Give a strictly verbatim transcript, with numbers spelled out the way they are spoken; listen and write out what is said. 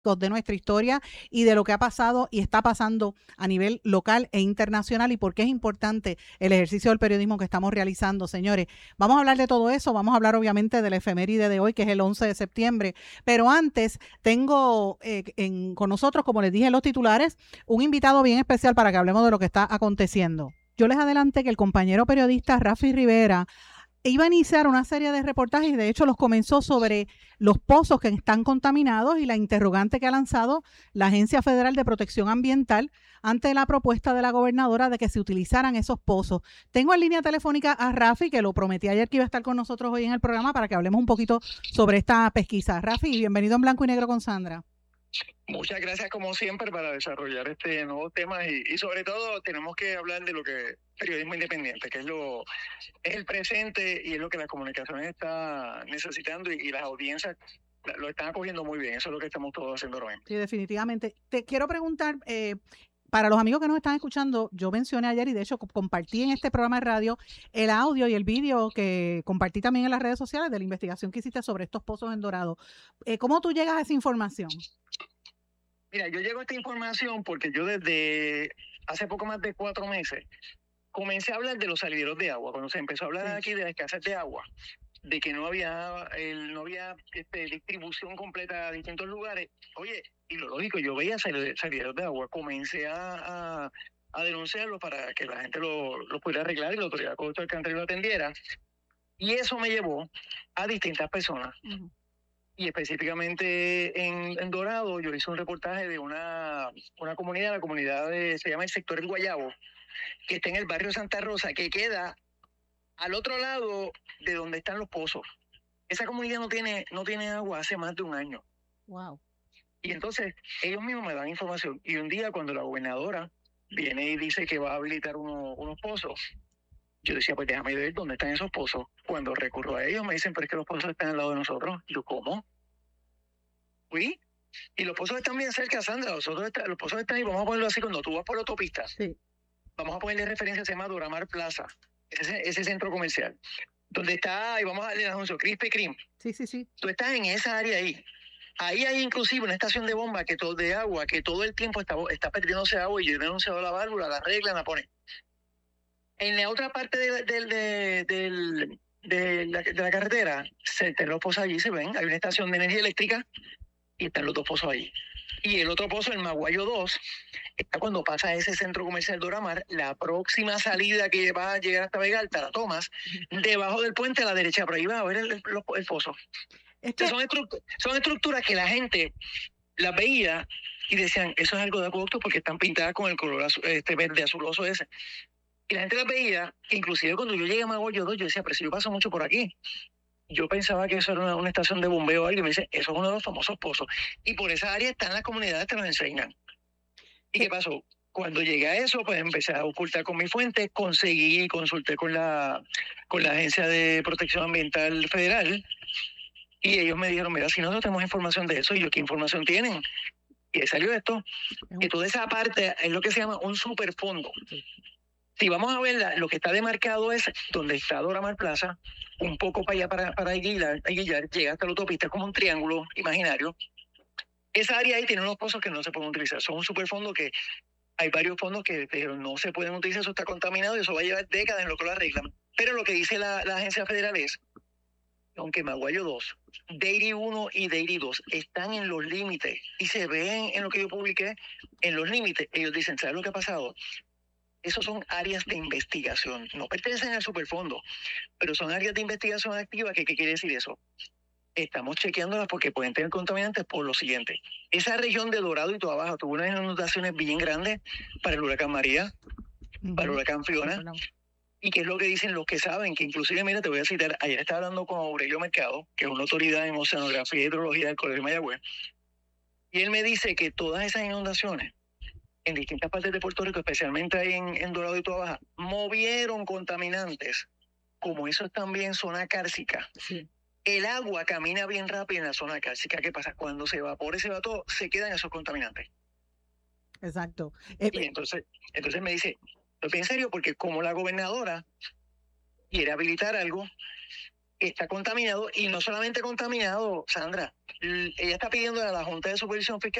de nuestra historia y de lo que ha pasado y está pasando a nivel local e internacional y por qué es importante el ejercicio del periodismo que estamos realizando, señores. Vamos a hablar de todo eso, vamos a hablar obviamente de la efeméride de hoy, que es el once de septiembre, pero antes tengo eh, en, con nosotros, como les dije en los titulares, un invitado bien especial para que hablemos de lo que está aconteciendo. Yo les adelanté que el compañero periodista Rafi Rivera iba a iniciar una serie de reportajes y de hecho los comenzó sobre los pozos que están contaminados y la interrogante que ha lanzado la Agencia Federal de Protección Ambiental ante la propuesta de la gobernadora de que se utilizaran esos pozos. Tengo en línea telefónica a Rafi, que lo prometí ayer que iba a estar con nosotros hoy en el programa para que hablemos un poquito sobre esta pesquisa. Rafi, bienvenido en Blanco y Negro con Sandra. Muchas gracias como siempre para desarrollar este nuevo tema y, y sobre todo tenemos que hablar de lo que periodismo independiente, que es lo es el presente y es lo que la comunicación está necesitando y, y las audiencias lo están acogiendo muy bien. Eso es lo que estamos todos haciendo ahora mismo. Sí, definitivamente. Te quiero preguntar, eh, para los amigos que nos están escuchando, yo mencioné ayer y de hecho compartí en este programa de radio el audio y el vídeo que compartí también en las redes sociales de la investigación que hiciste sobre estos pozos en Dorado. Eh, ¿Cómo tú llegas a esa información? Mira, yo llego a esta información porque yo desde hace poco más de cuatro meses comencé a hablar de los salideros de agua. Cuando se empezó a hablar sí. aquí de la escasez de agua, de que no había, el, no había este, distribución completa a distintos lugares. Oye, y lo lógico, yo veía salideros de agua, comencé a, a, a denunciarlo para que la gente lo, lo pudiera arreglar y la autoridad de Costo Alcántara lo atendiera. Y eso me llevó a distintas personas. Uh-huh. Y específicamente en, en Dorado, yo hice un reportaje de una, una comunidad, la comunidad de, se llama el sector El Guayabo, que está en el barrio Santa Rosa, que queda al otro lado de donde están los pozos. Esa comunidad no tiene, no tiene agua hace más de un año. Wow. Y entonces ellos mismos me dan información. Y un día cuando la gobernadora viene y dice que va a habilitar uno, unos pozos, yo decía, pues déjame ver dónde están esos pozos. Cuando recurro a ellos me dicen, pero es que los pozos están al lado de nosotros. Y yo, ¿cómo? ¿Sí? Y los pozos están bien cerca, Sandra. Los, están, los pozos están ahí, vamos a ponerlo así, cuando tú vas por la autopista. Sí. Vamos a ponerle referencia, se llama Doramar Plaza. Ese, ese centro comercial. Donde está, y vamos a darle el anuncio, Krispy Kreme. Sí, sí, sí. Tú estás en esa área ahí. Ahí hay inclusive una estación de bomba que todo, de agua que todo el tiempo está, está perdiéndose agua y yo he denunciado la válvula, la arreglan, la ponen. En la otra parte de, de, de, de, de, la, de la carretera, se te los pozos allí, se ven, hay una estación de energía eléctrica y están los dos pozos ahí. Y el otro pozo, el Maguayo dos, está cuando pasa ese centro comercial Doramar, la próxima salida que va a llegar hasta Vega Alta, la tomas, debajo del puente a la derecha, por ahí va a ver el, el, el pozo. Es que... son, estructuras, son estructuras que la gente las veía y decían, eso es algo de acueducto porque están pintadas con el color azul, este verde azuloso ese. Y la gente las veía, inclusive cuando yo llegué a Maguayo dos, yo decía, pero si yo paso mucho por aquí. Yo pensaba que eso era una, una estación de bombeo o algo, y me dice, eso es uno de los famosos pozos. Y por esa área están las comunidades que nos enseñan. ¿Y qué pasó? Cuando llegué a eso, pues empecé a ocultar con mi fuente, conseguí, consulté con la, con la Agencia de Protección Ambiental Federal, y ellos me dijeron, mira, si nosotros tenemos información de eso, y yo, ¿qué información tienen? Y ahí salió esto, que toda esa parte es lo que se llama un superfondo. Si vamos a ver, lo que está demarcado es donde está Doramar Plaza, un poco para allá, para, para Aguilar, Aguilar, llega hasta la autopista, es como un triángulo imaginario. Esa área ahí tiene unos pozos que no se pueden utilizar, son un superfondo que hay varios fondos que pero no se pueden utilizar, eso está contaminado y eso va a llevar décadas en lo que lo arreglan. Pero lo que dice la, la agencia federal es, aunque Maguayo dos, Dairy uno y Dairy dos están en los límites y se ven en lo que yo publiqué, en los límites, ellos dicen, ¿sabes lo que ha pasado? Esos son áreas de investigación, no pertenecen al superfondo, pero son áreas de investigación activa. ¿Qué, qué quiere decir eso? Estamos chequeándolas porque pueden tener contaminantes por lo siguiente. Esa región de Dorado y Toa Baja tuvo unas inundaciones bien grandes para el huracán María, uh-huh. para el huracán Fiona, uh-huh. y qué es lo que dicen los que saben, que inclusive, mira, te voy a citar, ayer estaba hablando con Aurelio Mercado, que es una autoridad en oceanografía y hidrología del Colegio Mayagüez, y él me dice que todas esas inundaciones en distintas partes de Puerto Rico, especialmente ahí en, en Dorado y Toa Baja, movieron contaminantes, como eso es también zona cárcica. Sí. El agua camina bien rápido en la zona cárcica. ¿Qué pasa? Cuando se evapora y se va todo, se quedan esos contaminantes. Exacto. Eh, y entonces, entonces me dice, lo pienso en serio, porque como la gobernadora quiere habilitar algo, está contaminado, y no solamente contaminado, Sandra, ella está pidiendo a la Junta de Supervisión Fiscal